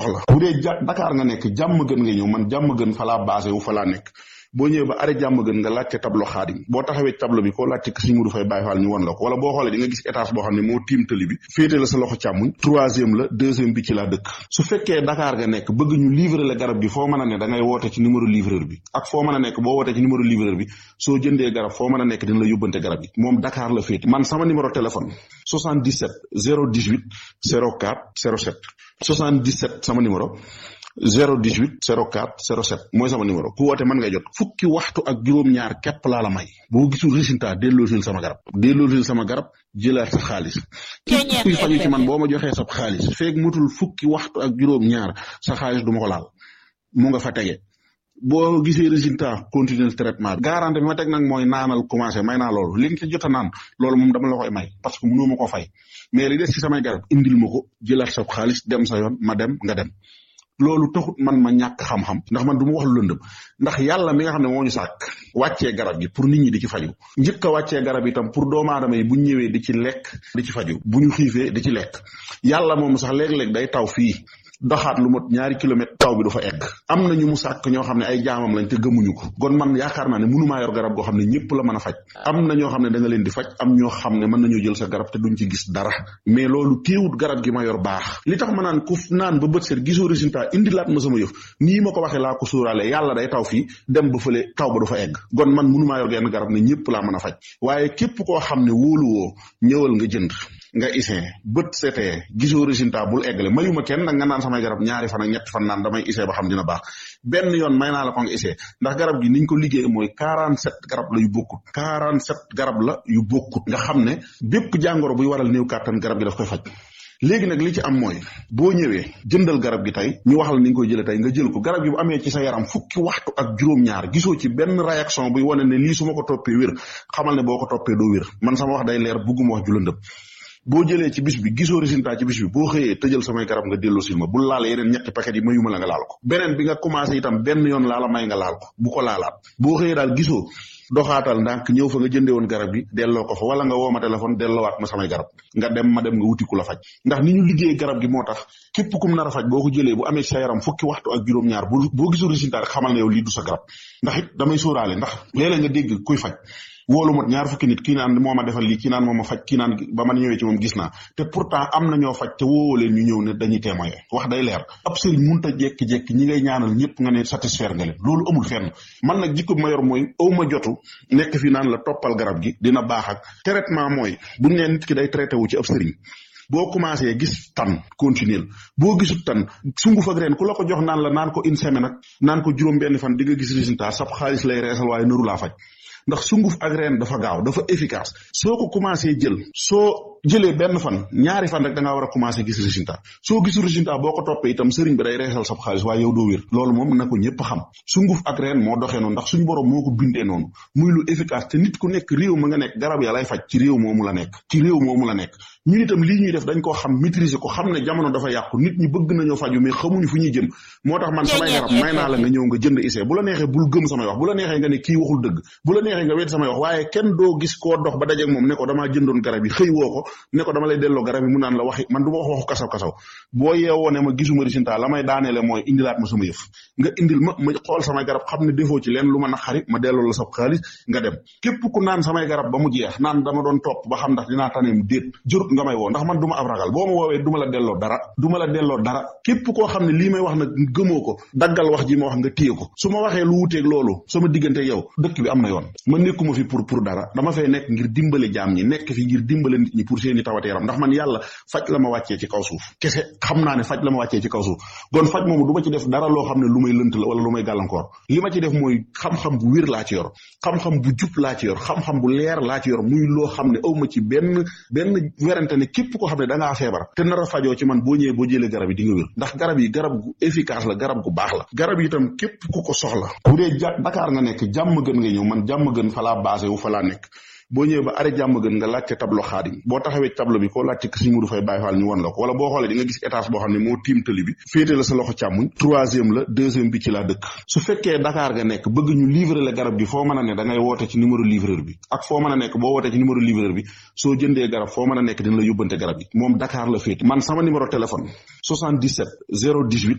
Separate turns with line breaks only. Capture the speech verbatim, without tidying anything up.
soxla bu dee ja Dakar nga nekk jàmm gën nga ñëw man jàmm gën fa laa basé wu fa laa nekk boo ñëwee ba arrêt jàmm gën nga laajte tableau xaadim boo taxawee tableau bi koo laajte Sëriñ Mudu Fay Baay Faal ñu won la ko wala boo xoolee di nga gis étage boo xam ne moo tiim tali bi féete la sa loxo càmmuñ troisième la deuxième bi ci laa dëkk su fekkee Dakar nga nekk bëgg ñu livrer la garab gi foo mën a ne da ngay woote ci numéro livreur bi ak foo mën a nekk boo wootee ci numéro livreur bi soo jëndee garab foo mën a nekk dina la yóbbante garab gi moom Dakar la féete man sama numéro téléphone soixante-dix-sept zéro dix-huit zéro quatre zéro sept soixante-dix-sept sama numéro zéro dix-huit zéro quatre zéro sept mooy sama numéro ku woote mën ngay jot fukki waxtu ak juróom-ñaar képp laa la may boo gisul résultat delloosil sama garab delloosil sama garab jëlaat sa xaalis képp kuy faju ci man boo ma joxee sa xaalis feeg mutul fukki waxtu ak juróom-ñaar sa xaalis du ma ko laal mu nga fa tege boo gisee résultat continuer traitement bi garantie bi ma teg nag mooy naanal commencé may naa loolu li nga ci jot a naan loolu moom dama la koy may parce que mënoo ma ko fay mais li des ci samay garab indil ma ko jëlaat sa xaalis dem sa yoon ma dem nga dem loolu taxut man ma ñàkk xam-xam ndax man du ma wax lu lëndëm ndax yàlla mi nga xam ne moo ñu sàkk wàccee garab gi pour nit ñi di ci faju njëkk a wàccee garab itam pour doomu aadama yi bu ñu ñëwee di ci lekk di ci faju bu ñu xiifee di ci lekk yàlla moom sax léeg-léeg day taw fii doxaat lu mot ñaari kilomètre taw bi du fa egg am na ñu mu sàkk ñoo xam ne ay jaamam lañ te gëmuñu ko kon man yaakaar naa ne mënumaa yor garab goo xam ne ñëpp la mën a faj am na ñoo xam ne da nga leen di faj am ñoo xam ne mën nañoo jël sa garab te duñ ci gis dara mais loolu téewut garab gi ma yor baax li tax ma naan ku naan ba bët set gisoo résultat indi laat ma sama yëf nii ma ko waxee laa ko sóoraale yàlla day taw fii dem ba fële taw ba du fa egg kon man mënumaa yor genn garab ne ñëpp laa mën a faj waaye képp koo xam ne wóoluwoo ñëwal nga jënd nga isee bët setee gisoo résultat bul eggale mayuma kenn nag nga naan samay garab ñaari fan ak ñetti fan naan damay isee ba xam dina baax benn yoon may naa la ko nga isee ndax garab gi niñ ko liggéey mooy quarante-sept garab la yu bokkut quarante-sept garab la yu bokkut nga xam ne bépp jàngoro buy waral néew kàttan garab gi daf koy faj léegi nag li ci am mooy boo ñëwee jëndal garab gi tey ñu wax la ni nga koy jëlee tey nga jël ko garab gi bu amee ci sa yaram fukki waxtu ak juróom-ñaar gisoo ci benn réaction buy wane ne lii su ma ko toppee wér xamal ne boo ko toppee doo wér man sama wax day leer bugguma wax ju lëndëm boo jëlee ci bis bi gisoo résultat ci bis bi boo xëyee tëjal samay garab nga delloo sil ma bul laal yeneen ñetti paquet yi mayuma la nga laal ko beneen bi nga commencé itam benn yoon laa la may nga laal ko bu ko laalaat boo xëyee daal gisoo doxaatal ndànk ñëw fa nga jëndee woon garab bi delloo ko fa wala nga woo ma téléphone delloowaat ma samay garab nga dem ma dem nga wuti ku la faj ndax ni ñu liggéey garab gi moo tax képp kum nar a faj boo ko jëlee bu amee sa yaram fukki waxtu ak juróom-ñaar bu boo gisul résultat rek xamal ne yow lii du sa garab ndax it damay sóoraale ndax léeg-léeg nga dégg kuy faj woolu mot ñaar fukki nit kii naan moo ma defal lii kii naan moo ma faj kii naan ba man ñëwee ci moom gis naa te pourtant am na ñoo faj te woo leen ñu ñëw ne dañuy témoigner wax day leer ab sëriñ mënut a jékki-jékki ñi ngay ñaanal ñëpp nga ne satisfaire nga leen loolu amul fenn man nag jikko bi ma yor mooy aw ma jotu nekk fi naan la toppal garab gi dina baax ak traitement mooy buñ ne nit ki day traité wu ci ab sëriñ boo commencé gis tan continuer boo gisut tan sunguf ak reen ku la ko jox naan la naan ko une semaine ak naan ko juróom benn fan di nga gis résultat sab xaalis lay reesal waaye nëru laa faj ndax sunguf ak reen dafa gaaw dafa efficace soo ko commencé jël soo jëlee benn fan ñaari fan rek da ngaa war a commencé gis résultat soo gisul résultat boo ko toppee itam sëriñ bi day reesal sab xaalis waaye yow doo wér loolu moom na ko ñëpp xam sunguf ak reen moo doxee noonu ndax suñu borom moo ko bindee noonu muy lu efficace te nit ku nekk réew ma nga nekk garab ya lay faj ci réew moomu la nekk ci réew moomu la nekk ñun itam lii ñuy def dañ koo xam maîtriser ko xam ne jamono dafa yàqu nit ñi bëgg nañoo faju mais xamuñu fu ñuy jëm moo tax man samay garab may naa la nga ñëw nga jënd essai bu la neexee bul gëm samay wax bu la neexee nga ne kii waxul dëgg bu la neexee nga wedd samay wax waaye kenn doo gis koo dox ba dajeeg moom ne ko damaa jëndoon garab yi xëy woo ko ne ko dama lay delloo garab yi mu naan la waxi man du ma wax waxu kasaw kasaw boo yeewoo ne ma gisuma résultat la may daaneele mooy indilaat ma sama yëf nga indil ma ma xool samay garab xam ne defoo ci leen lu ma naqari ma delloo la sa xaalis nga dem képp ku naan samay garab ba mu jeex naan dama doon topp ba xam ndax dinaa taneem déet jërut nga may woo ndax man du ma ab ragal boo ma woowee du ma la delloo dara du ma la delloo dara képp koo xam ne lii may wax nag gëmoo ko daggal wax ji ma wax nga téye ko su ma waxee lu wuteeg loolu sama diggante yow dëkk bi am na yoon ma nekkuma fi pour pour dara dama fay nekk ngir dimbale jaam ñi nekk fi ngir dimbale nit ñi pour seeni tawat yaram ndax man yàlla faj la ma wàccee ci kaw suuf kese xam naa ne faj la ma wàccee ci kaw suuf gon faj moomu du ma ci def dara loo xam ne lu may lënt la wala lu may gàllankoor li ma ci def mooy xam-xam bu wér laa ci yor xam-xam bu jub laa ci yor xam-xam bu leer laa ci yor muy loo xam ne aw ma ci benn benn werante ne képp koo xam ne da ngaa feebar te nar a fajoo ci man boo ñëwee boo jëlee garab yi di nga wér ndax garab yi garab gu efficace la garab gu baax la garab yi itam képp ku ko soxla bu dee Dakar nga nekk jàmm gën nga ñëw man jàmm gën fa laa basé wu fa laa nekk boo ñëwee ba arrêt jàmm gën nga laajte tableau xaadim boo taxawee tableau bi koo laajte Sëriñ Mudu Fay Baay Faal ñu won la ko wala boo xoolee di nga gis étage boo xam ne moo tiim tali bi féete la sa loxo càmmuñ troisième la deuxième bi ci laa dëkk su fekkee Dakar nga nekk bëgg ñu livrer la garab gi foo mën a ne da ngay woote ci numéro livreur bi ak foo mën a nekk boo wootee ci numéro livreur bi soo jëndee garab foo mën a nekk dina la yóbbante garab yi moom Dakar la féete man sama numéro téléphone soixante-dix-sept zéro dix-huit